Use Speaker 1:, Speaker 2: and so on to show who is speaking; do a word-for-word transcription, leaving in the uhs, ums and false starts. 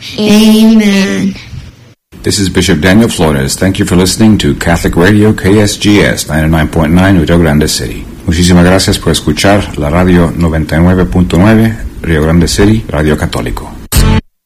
Speaker 1: Amen.
Speaker 2: This is Bishop Daniel Flores. Thank you for listening to Catholic Radio K S G S ninety-nine point nine Rio Grande City. Muchísimas gracias por escuchar la radio noventa y nueve punto nueve Rio Grande City, Radio Católico.